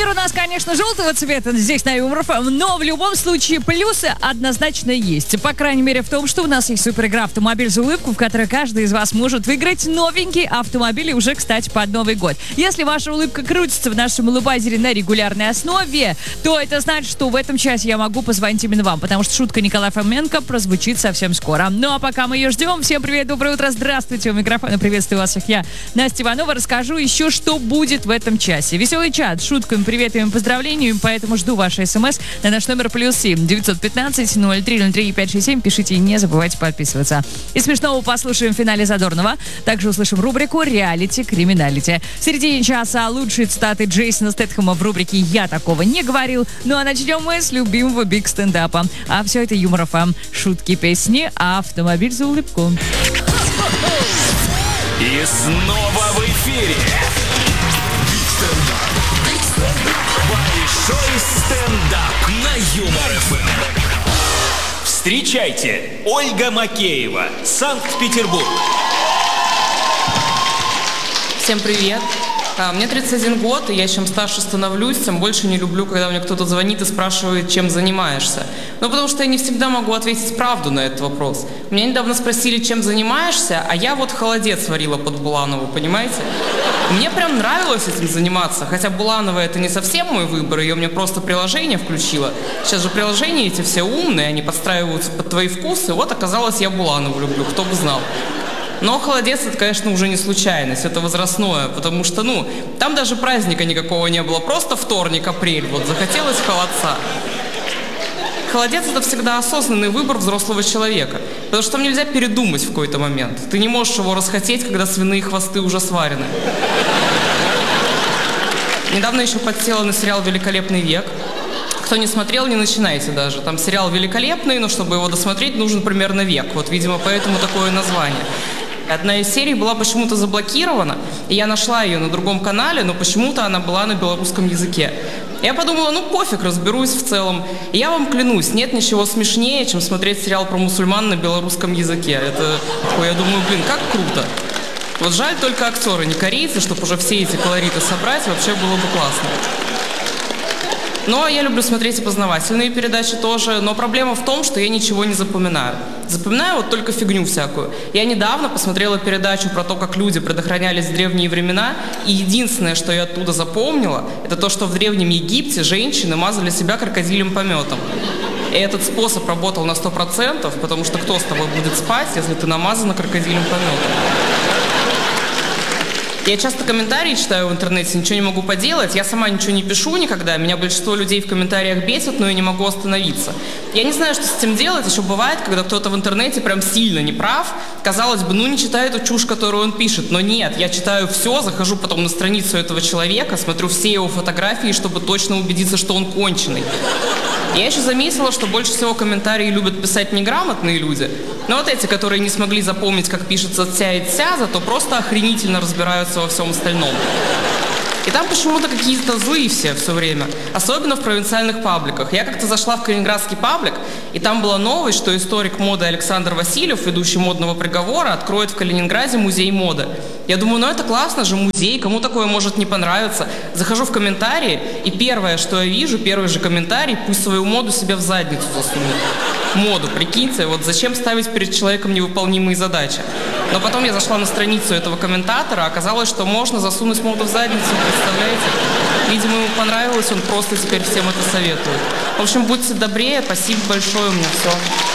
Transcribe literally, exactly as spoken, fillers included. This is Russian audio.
Мир у нас, конечно, желтого цвета здесь на Юмор ФМ, но в любом случае плюсы однозначно есть. По крайней мере в том, что у нас есть суперигра «Автомобиль за улыбку», в которой каждый из вас может выиграть новенький автомобиль, и уже, кстати, под Новый год. Если ваша улыбка крутится в нашем улыбайзере на регулярной основе, то это значит, что в этом часе я могу позвонить именно вам, потому что шутка Николая Фоменко прозвучит совсем скоро. Ну а пока мы ее ждем, всем привет, доброе утро, здравствуйте, у микрофона приветствую вас всех я, Настя Иванова, расскажу еще, что будет в этом часе. Веселый чат, шутками, приветами, поздравлениями, поэтому жду ваши смс на наш номер плюс семь девятьсот пятнадцать ноль три ноль три пять шесть семь. Пишите и не забывайте подписываться. И смешного послушаем в финале Задорнова. Также услышим рубрику «Реалити Криминалити». В середине часа лучшие цитаты Джейсона Стэтхэма в рубрике «Я такого не говорил». Ну а начнем мы с любимого биг стендапа. А все это Юмор ФМ. Шутки, песни, автомобиль за улыбку. И снова в эфире большой стендап на Юмор ФМ. Встречайте, Ольга Макеева, Санкт-Петербург. Всем привет. А, мне тридцать один год, и я чем старше становлюсь, тем больше не люблю, когда мне кто-то звонит и спрашивает, чем занимаешься. Ну, потому что я не всегда могу ответить правду на этот вопрос. Меня недавно спросили, чем занимаешься, а я вот холодец варила под Буланову, понимаете? Мне прям нравилось этим заниматься, хотя Буланова это не совсем мой выбор, ее мне просто приложение включило. Сейчас же приложения эти все умные, они подстраиваются под твои вкусы, вот оказалось, я Буланову люблю, кто бы знал. Но холодец это, конечно, уже не случайность, это возрастное, потому что, ну, там даже праздника никакого не было, просто вторник, апрель, вот захотелось холодца. Холодец это всегда осознанный выбор взрослого человека, потому что там нельзя передумать в какой-то момент. Ты не можешь его расхотеть, когда свиные хвосты уже сварены. Недавно еще подсела на сериал «Великолепный век». Кто не смотрел, не начинайте даже. Там сериал великолепный, но чтобы его досмотреть, нужен примерно век. Вот, видимо, поэтому такое название. Одна из серий была почему-то заблокирована, и я нашла ее на другом канале, но почему-то она была на белорусском языке. Я подумала, ну пофиг, разберусь в целом. И я вам клянусь, нет ничего смешнее, чем смотреть сериал про мусульман на белорусском языке. Это, такое, я думаю, блин, как круто. Вот жаль только актеры не корейцы, чтобы уже все эти колориты собрать, вообще было бы классно. Но я люблю смотреть и познавательные передачи тоже, но проблема в том, что я ничего не запоминаю. Запоминаю вот только фигню всякую. Я недавно посмотрела передачу про то, как люди предохранялись в древние времена, и единственное, что я оттуда запомнила, это то, что в Древнем Египте женщины мазали себя крокодилем пометом. И этот способ работал на сто процентов, потому что кто с тобой будет спать, если ты намазана крокодилем пометом? Я часто комментарии читаю в интернете, ничего не могу поделать. Я сама ничего не пишу никогда. Меня большинство людей в комментариях бесит, но я не могу остановиться. Я не знаю, что с этим делать. Еще бывает, когда кто-то в интернете прям сильно не прав. Казалось бы, ну не читаю эту чушь, которую он пишет. Но нет, я читаю все, захожу потом на страницу этого человека, смотрю все его фотографии, чтобы точно убедиться, что он конченый. Я еще заметила, что больше всего комментарии любят писать неграмотные люди. Но вот эти, которые не смогли запомнить, как пишется «ця» и «ця», зато просто охренительно разбираются во всем остальном. И там почему-то какие-то злые все все время. Особенно в провинциальных пабликах. Я как-то зашла в калининградский паблик, и там была новость, что историк моды Александр Васильев, ведущий модного приговора, откроет в Калининграде музей моды. Я думаю, ну это классно же, музей, кому такое может не понравиться. Захожу в комментарии, и первое, что я вижу, первый же комментарий, пусть свою моду себе в задницу засунет. Моду, прикиньте, вот зачем ставить перед человеком невыполнимые задачи? Но потом я зашла на страницу этого комментатора, оказалось, что можно засунуть моду в задницу, представляете? Видимо, ему понравилось, он просто теперь всем это советует. В общем, будьте добрее, спасибо большое, у меня все.